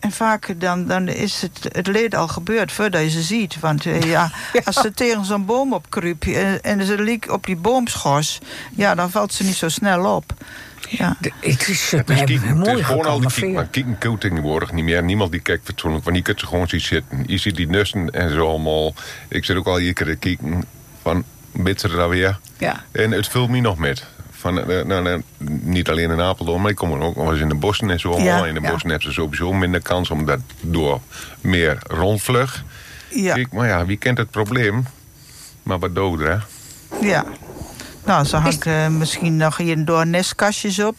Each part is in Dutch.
En vaak dan is het leed al gebeurd voordat je ze ziet. Want als ze tegen zo'n boom opkruipt en ze liep op die boomschors, dan valt ze niet zo snel op. Ja. Het is gewoon al die maar kieken koud tegenwoordig niet meer. Niemand die kijkt fatsoenlijk, want die kunt ze gewoon zien zitten. Je ziet die nussen en zo allemaal. Ik zit ook al hier te kijken van, bid er dan weer. Ja. En het vult me nog met. Niet alleen in Apeldoorn, maar ik kom ook nog eens in de bossen en zo. Ja. In de bossen hebben ze sowieso minder kans, omdat door meer rondvlug. Ja. Kijk, maar wie kent het probleem? Maar wat doden, hè? Ja. Nou, ze hangt misschien nog hier door nestkastjes op.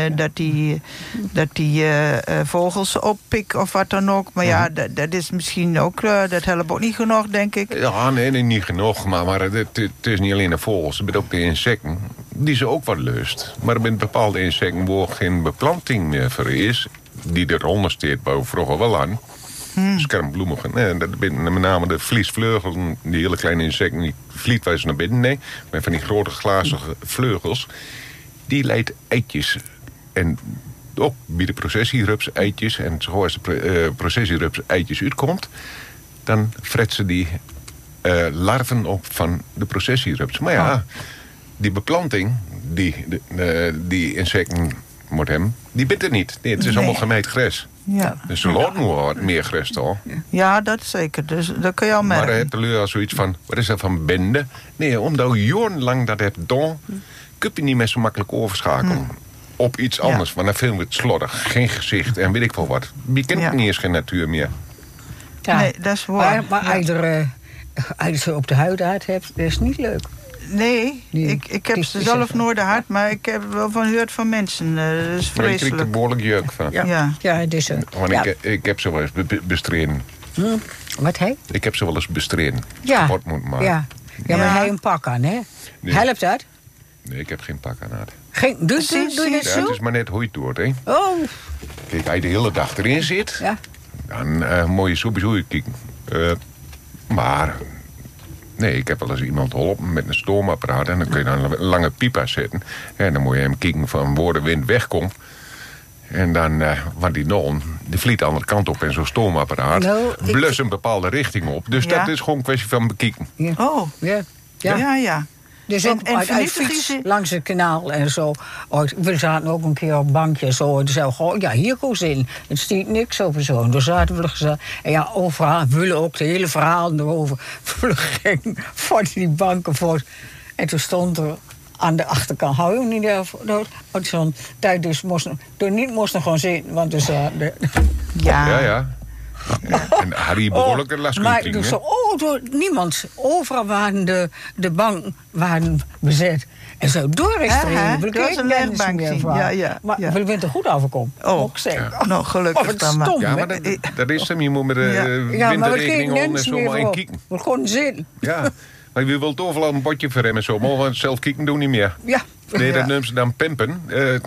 Dat die vogels oppikken of wat dan ook. Maar dat is misschien ook... dat helpt ook niet genoeg, denk ik. Ja, nee, niet genoeg. Maar het is niet alleen de vogels. Het zijn ook de insecten. Die ze ook wat lust. Maar er zijn bepaalde insecten waar geen beplanting meer voor is. Die eronder steekt, waar vroeger wel aan. Schermbloemigen. En dat zijn met name de vliesvleugels. Die hele kleine insecten, die vlietwijs naar binnen. Nee, met van die grote glazige vleugels. Die leidt eitjes. En ook bij de processierups eitjes. En zoals de processierups eitjes uitkomt, dan fretsen die larven op van de processierups. Maar die beplanting die insecten moet hebben, die bent er niet. Nee, het is allemaal gemaaid gras. Ja. Dus ze laten nog wat meer gras toch? Ja, dat zeker. Dus dat kun je al merken. Maar dan heb je al zoiets van, wat is dat van bende? Nee, omdat je jarenlang dat hebt gedaan, kun je niet meer zo makkelijk overschakelen. Op iets anders, want dan vinden we het slordig. Geen gezicht en weet ik wel wat. Je kent niet eens geen natuur meer. Ja. Nee, dat is waar. Maar als je ze op de huid uit hebt, dat is niet leuk. Nee, ik heb ze zelf nooit gehad, maar ik heb wel van gehoord van mensen. Dat is Maar ik vreselijk. kreeg er behoorlijk jeuk van. Ja, het is Want ik heb ze wel eens bestreden. Wat hij? Ik heb ze wel eens bestreden. Ja. Kapot moet maken. Ja, maar hij een pak aan, hè? Nee. Helpt dat? Nee, ik heb geen pak aan haar. Doe je dat zo? Het is maar net hoe je het doet, hè. Oh. Kijk, als je de hele dag erin zit, dan moet je sowieso kijken. Maar... Nee, ik heb wel eens iemand geholpen met een stoomapparaat. En dan kun je dan een lange pipa zetten. En dan moet je hem kijken van waar de wind wegkomt. En dan, want die non, die vliegt de andere kant op. En zo'n stoomapparaat blus een bepaalde richting op. Dus dat is gewoon een kwestie van bekijken. Ja. Oh. Ja. Dus ook uit fiets langs het kanaal en zo. We zaten ook een keer op bankje zo. En zeiden hier koos in. Het stiet niks over zo. En toen zaten we gezegd. En overal willen ook de hele verhalen erover. Vlugging voor die banken voor. En toen stond er aan de achterkant. Hou je niet over? Zo'n tijd dus moesten gewoon zitten. Want dus Ja. En Harry behoorlijk een last maar dus door niemand. Overal waren de banken bezet. En zo doorrechtstreeks. Dat was een legbankje. Maar we bent er goed overkomen. Ook zeker. Nou, gelukkig dan maar. Ja, maar dat is hem. Je moet met de winterregeling en zo maar in kijken. We gewoon zitten. Ja, maar je wilt overal een bordje voor hem en zo. Maar zelf kijken doen niet meer. Ja. Nee, dat noemen ze dan pimpen.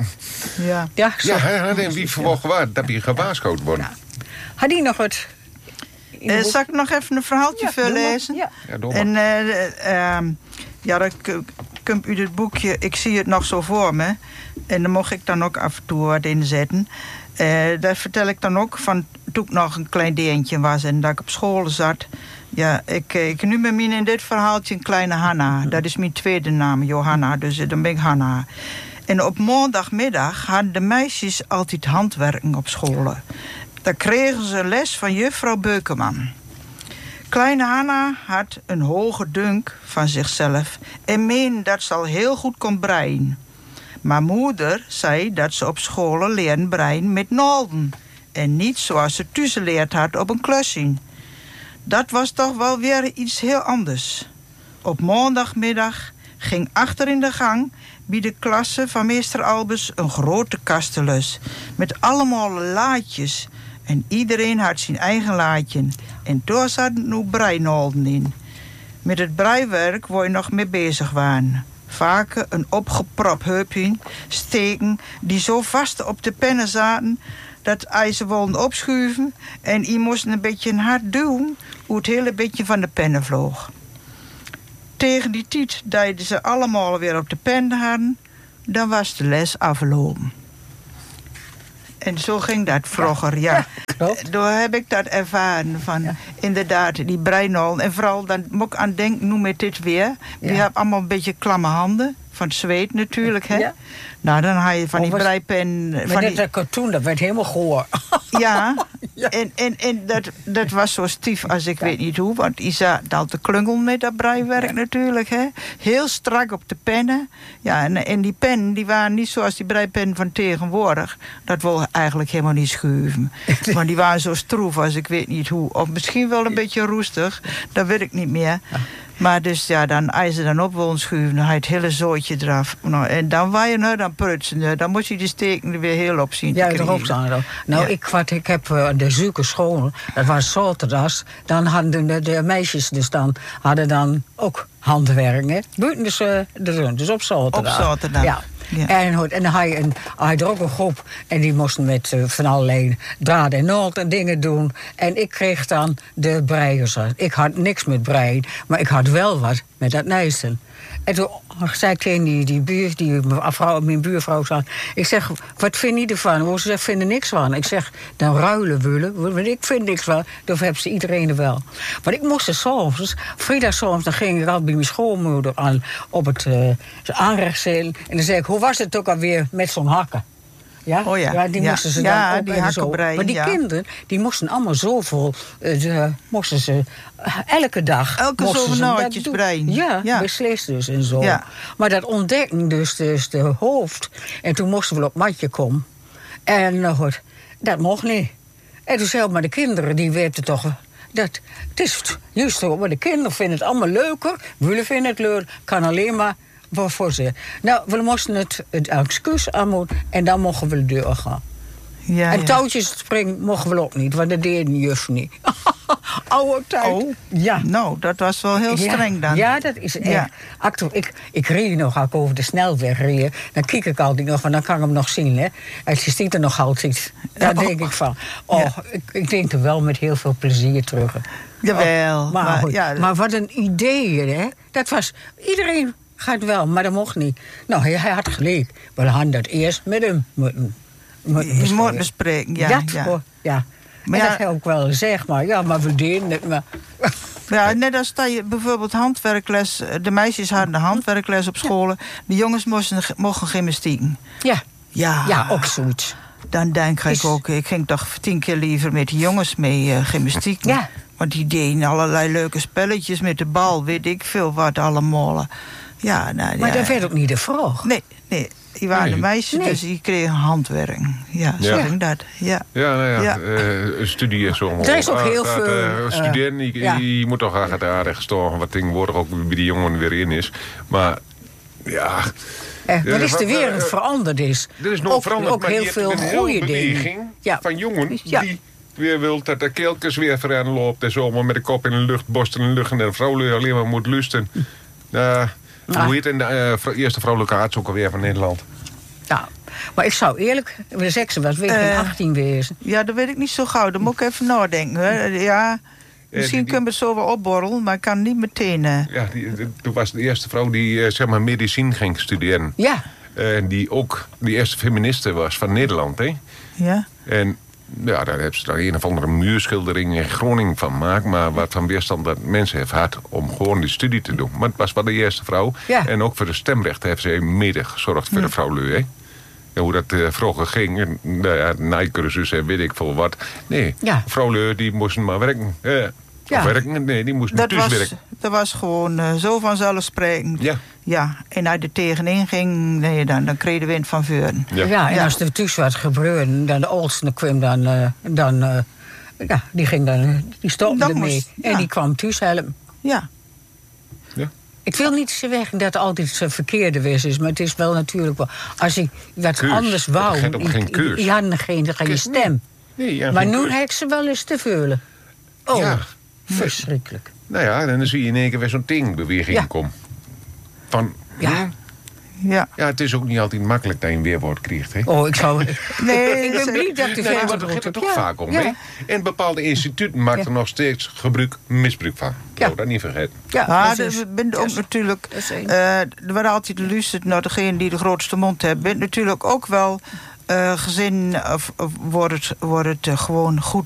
En wie verwacht waar dat hij gewaarschuwd wordt. Had hij nog wat? Zal ik nog even een verhaaltje voorlezen? Ja, doe maar. Dan kunt u dit boekje, ik zie het nog zo voor me. En dan mocht ik dan ook af en toe wat inzetten. Daar vertel ik dan ook van, toen ik nog een klein deentje was en dat ik op school zat. Ja, ik nu met mij in dit verhaaltje een kleine Hanna. Dat is mijn tweede naam, Johanna, dus dan ben ik Hanna. En op maandagmiddag hadden de meisjes altijd handwerken op scholen. Daar kregen ze les van juffrouw Beukeman. Kleine Hanna had een hoge dunk van zichzelf en meende dat ze al heel goed kon breien. Maar moeder zei dat ze op scholen leerde breien met naalden en niet zoals ze thuis geleerd had op een klusje. Dat was toch wel weer iets heel anders. Op maandagmiddag ging achter in de gang bij de klasse van meester Albers een grote kastenlus met allemaal laadjes. En iedereen had zijn eigen laadje. En daar zaten nu breinaalden in. Met het breiwerk waar je nog mee bezig waren. Vaak een opgepropt heupje, steken die zo vast op de pennen zaten dat hij ze wilden opschuiven en hij moest een beetje hard duwen hoe het hele beetje van de pennen vloog. Tegen die tijd dat ze allemaal weer op de pen hadden, dan was de les afgelopen. En zo ging dat vroeger, ja. Klopt. Door heb ik dat ervaren van inderdaad die breinol. En vooral, dan moet ik aan denken, noem ik dit weer. Je hebt allemaal een beetje klamme handen. Van het zweet natuurlijk, hè. Ja. Nou, dan had je van die breipen... Maar dat cartoon, dat werd helemaal goor. Ja, en dat was zo stief als ik weet niet hoe. Want die zat al te klungelen met dat breiwerk natuurlijk, hè. Heel strak op de pennen. Ja, en die pennen, die waren niet zoals die breipennen van tegenwoordig. Dat wil eigenlijk helemaal niet schuiven. Maar die waren zo stroef als ik weet niet hoe. Of misschien wel een beetje roestig. Dat weet ik niet meer. Maar dus ja, dan als je dan op wil schuiven, dan had je het hele zooitje eraf. Nou, en dan waar je dan prutsen. Dan moet je die steken er weer heel op zien te krijgen. Ja, erop staan. Nou, ik heb de zulke scholen, dat was zaterdags. Dan hadden de meisjes dus hadden dan ook handwerk, hè. Buiten dus op zaterdag. Op zaterdag. Ja. Ja. En dan had je er ook een groep. En die moesten met van allerlei draden en naald en dingen doen. En ik kreeg dan de breiers. Ik had niks met breien. Maar ik had wel wat met dat nijsten. En toen zei ik tegen mijn buurvrouw zei, ik zeg, wat vind je ervan? Ze zegt, vinden niks van. Ik zeg, dan ruilen willen, want ik vind niks van. Dan hebben ze iedereen er wel. Maar ik moest er soms, vrijdagsavonds, dan ging ik al bij mijn schoolmoeder aan op het aanrechtszeel. En dan zei ik, hoe was het ook alweer met zo'n hakken? Ja? Oh ja. Ja, die moesten ze dan op die en zo. Maar die kinderen, die moesten allemaal zoveel... moesten ze elke dag... Elke zoveel naadjes breien. Ja, beslist dus en zo. Ja. Maar dat ontdekten dus de hoofd. En toen moesten we op matje komen. En dat mocht niet. En toen zei maar de kinderen, die weten toch... Het is juist zo, maar de kinderen vinden het allemaal leuker. Willen vinden het leuk. Kan alleen maar... Waarvoor ze. Nou, we moesten het excuus aanmoedigen en dan mochten we de deur gaan. Ja, en touwtjes springen mochten we ook niet, want dat deed de juf niet. Oude tijd. Oh, ja. Nou, dat was wel heel streng dan. Ja, dat is echt. Ik reed nog, als ik over de snelweg reed, dan kijk ik altijd nog, want dan kan ik hem nog zien, hè. Als je ziet er nog altijd, daar denk ik van. Ik denk er wel met heel veel plezier terug. Jawel. Maar wat een idee, hè. Dat was, iedereen... Gaat wel, maar dat mocht niet. Nou, hij had gelijk. We hadden dat eerst met hem moeten bespreken. Ja. Maar dat heb ik ook wel gezegd, maar ja, maar we deden het maar. Ja, net als dat je bijvoorbeeld handwerkles... De meisjes hadden de handwerkles op scholen. De jongens mochten gymnastieken. Ja, ook zoiets. Dan denk ik ook, ik ging toch 10 keer liever met de jongens mee gymnastieken. Ja. Want die deden allerlei leuke spelletjes met de bal, weet ik veel wat allemaal. Ja, maar dat werd ook niet de vraag. Nee. Die waren de meisjes, dus die kregen handwerk. Ja, zo ging dat. Ja, studie en zo. Er is ook heel veel... studenten, die moet toch graag aardig storgen... wat tegenwoordig ook bij die jongen weer in is. Maar, ja... Wat is de wereld veranderd is. Er is nog veranderd, ook heel veel goede dingen. Van jongen die... weer wilt dat de keeltjes weer vooraan loopt... en zomaar met de kop in de lucht, borst in de lucht... en de vrouw alleen maar moet lusten. Hoe heet de eerste vrouwelijke arts ook alweer van Nederland? Ja, maar ik zou eerlijk... De seksen was weer 18 wezen. Ja, dat weet ik niet zo gauw. Dan moet ik even nadenken. Hè. Ja, misschien kunnen we het zo wel opborrelen... maar ik kan niet meteen... Ja, toen was de eerste vrouw die zeg maar medicijn ging studeren. Ja. En die ook de eerste feministe was van Nederland, hè? Ja. En... Ja, daar hebben ze dan een of andere muurschildering in Groningen van gemaakt. Maar wat van weerstand dat mensen heeft gehad om gewoon die studie te doen. Maar het was wel de eerste vrouw. Ja. En ook voor de stemrecht heeft ze mede gezorgd voor de vrouwlui. Hè? Ja, hoe dat vroeger ging. Nijcursus en weet ik veel wat. Nee, vrouwlui die moesten maar werken. Of werken? Nee, die moesten thuiswerken. Dat was gewoon zo vanzelfsprekend. Ja, en als je er tegenin ging, dan kreeg de wind van vuren. Ja, en als er thuis wat gebeurde, dan de oudste kwam die stopte ermee. En die kwam thuis helpen. Ja. Ik wil niet zeggen dat het altijd verkeerde wees is, maar het is wel natuurlijk wel. Als je wat anders wou, je had geen stem. Nee, maar nu heb ik ze wel eens te vullen. Oh, ja. Verschrikkelijk. Nou ja, dan zie je in één keer weer zo'n tingbeweging komen. Van, ja, het is ook niet altijd makkelijk dat je een weerwoord krijgt. Hè? Oh, ik zou... Nee, ik ben blij dat maar daar gaat het toch vaak om. Hè? En bepaalde instituten maken er nog steeds misbruik van. Ja. Dat niet vergeten. Ja, we bent ook natuurlijk... er wordt altijd geluisterd naar degene die de grootste mond hebben. Bent natuurlijk ook wel... gezin wordt het gewoon goed